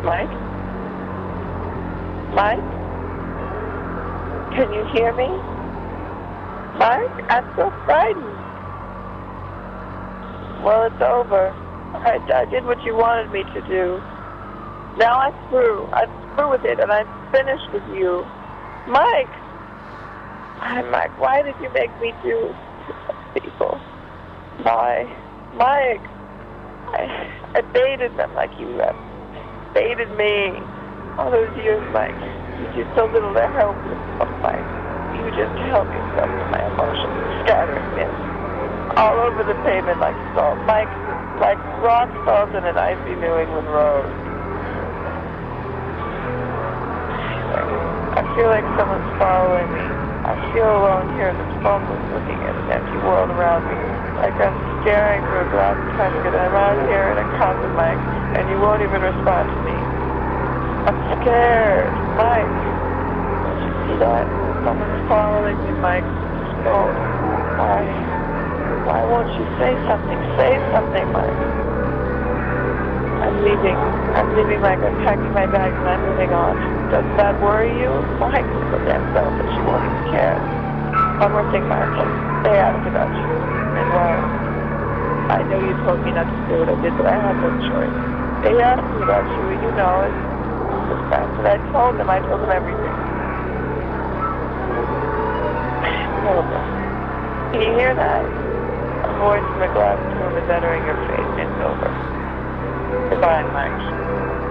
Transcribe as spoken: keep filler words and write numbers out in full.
Mike? Mike? Can you hear me? Mike? I'm so frightened. Well, it's over. I, I did what you wanted me to do. Now I'm through. I'm through with it, and I'm finished with you. Mike! I'm Mike, why did you make me do to people? Why? Mike! I, I baited them like you have baited me. All those years, Mike. You did so little to help yourself, Mike. You just help yourself to my emotions, scattering them all over the pavement like salt. Mike, like rock salt in an icy New England road. I feel like someone's following me. I feel alone here in this phoneless looking at an empty world around me. Like I'm staring through a glass casket and I'm out here in a concert, Mike, and you won't even respond to me. I'm scared, Mike. Don't you see that? Someone's following me, Mike. Oh, why? Why won't you say something? Say something, Mike. I'm leaving. I'm leaving, Mike. I'm packing my bags and I'm moving on. Does that worry you? Mike, so damn selfish. You won't even care. One more thing, Mike. They asked about you. And well, I know you told me not to do what I did, but I had no choice. They asked me about you, and you know it. Was fast, and I told them, I told them everything. Over. Can you hear that? A voice from a glass tomb is entering your face. It's over. Goodbye, Mike.